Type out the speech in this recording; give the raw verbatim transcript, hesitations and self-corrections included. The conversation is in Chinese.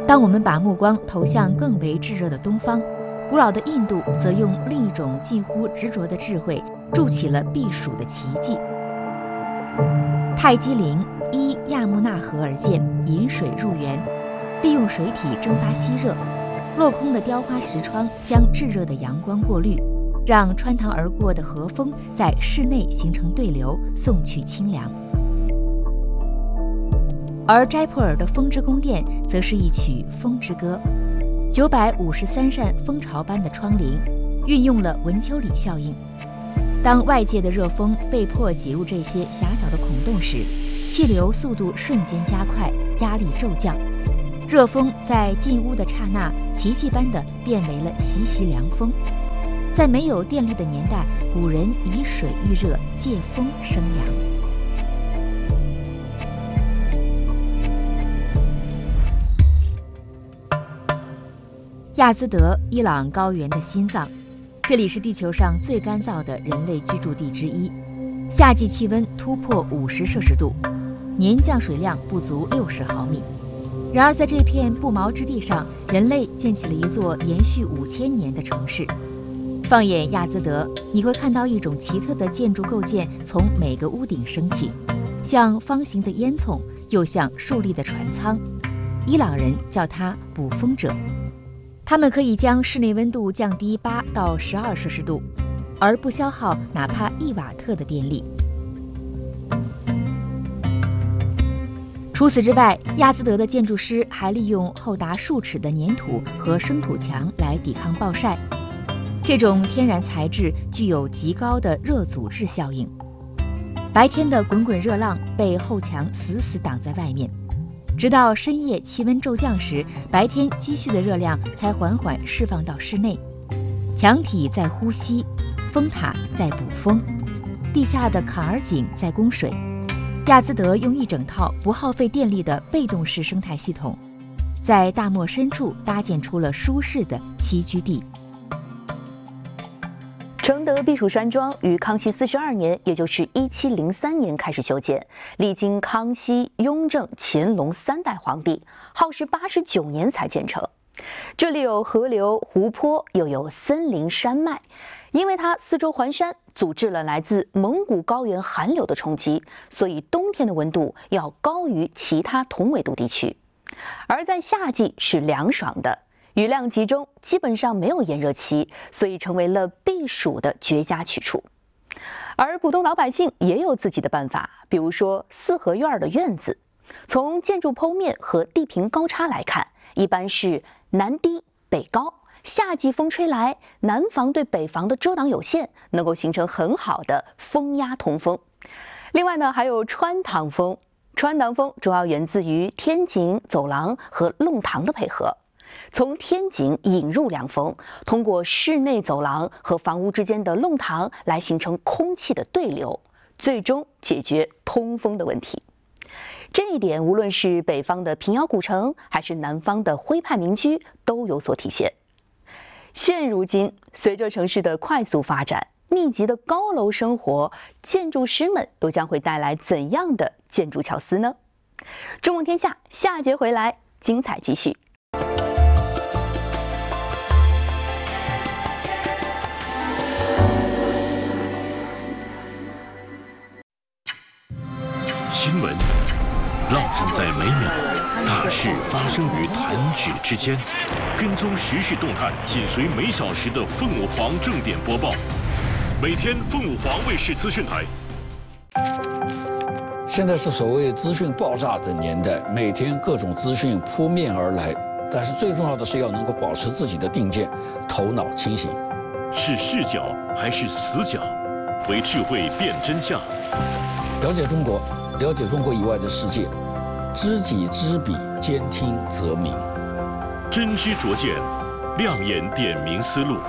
当我们把目光投向更为炙热的东方，古老的印度则用另一种近乎执着的智慧筑起了避暑的奇迹。泰姬陵依亚穆纳河而建，引水入源，利用水体蒸发吸热，镂空的雕花石窗将炙热的阳光过滤，让穿堂而过的和风在室内形成对流，送去清凉。而斋普尔的风之宫殿则是一曲风之歌，九百五十三扇蜂巢般的窗棂，运用了文丘里效应。当外界的热风被迫挤入这些狭小的孔洞时，气流速度瞬间加快，压力骤降，热风在进屋的刹那，奇迹般的变为了习习凉风。在没有电力的年代，古人以水遇热，借风生凉。亚兹德，伊朗高原的心脏，这里是地球上最干燥的人类居住地之一，夏季气温突破五十摄氏度，年降水量不足六十毫米。然而，在这片不毛之地上，人类建起了一座延续五千年的城市。放眼亚兹德，你会看到一种奇特的建筑构件从每个屋顶升起，像方形的烟囱，又像竖立的船舱。伊朗人叫它捕风者。它们可以将室内温度降低八到十二摄氏度，而不消耗哪怕一瓦特的电力。除此之外，亚兹德的建筑师还利用厚达数尺的粘土和生土墙来抵抗暴晒。这种天然材质具有极高的热阻滞效应，白天的滚滚热浪被厚墙死死挡在外面。直到深夜气温骤降时，白天积蓄的热量才缓缓释放到室内。墙体在呼吸，风塔在捕风，地下的坎儿井在供水。亚兹德用一整套不耗费电力的被动式生态系统，在大漠深处搭建出了舒适的栖居地。 承德避暑山庄于康熙四十二年，也就是一七零三年开始修建，历经康熙、雍正、乾隆三代皇帝，耗时八十九年才建成。这里有河流、湖泊，又有森林、山脉。因为它四周环山，阻滞了来自蒙古高原寒流的冲击，所以冬天的温度要高于其他同纬度地区。而在夏季是凉爽的，雨量集中，基本上没有炎热期，所以成为了避暑的绝佳去处。而普通老百姓也有自己的办法，比如说四合院的院子，从建筑剖面和地平高差来看，一般是南低北高，夏季风吹来，南房对北房的遮挡有限，能够形成很好的风压通风。另外呢，还有穿堂风，穿堂风主要源自于天井、走廊和弄堂的配合。从天井引入凉风，通过室内走廊和房屋之间的弄堂来形成空气的对流，最终解决通风的问题。这一点无论是北方的平遥古城，还是南方的徽派民居都有所体现。现如今，随着城市的快速发展，密集的高楼生活，建筑师们又将会带来怎样的建筑巧思呢？中梦天下下节回来，精彩继续。 新闻浪漫在每秒，大事发生于弹指之间。跟踪时事动态，紧随每小时的凤舞凰正点播报。每天凤舞凰卫视资讯台。 现在是所谓资讯爆炸的年代，每天各种资讯扑面而来，但是最重要的是要能够保持自己的定见，头脑清醒。 是视角还是死角？为智慧辨真相。 了解中国，了解中国以外的世界，知己知彼，兼听则明。 真知灼见，亮眼点明思路。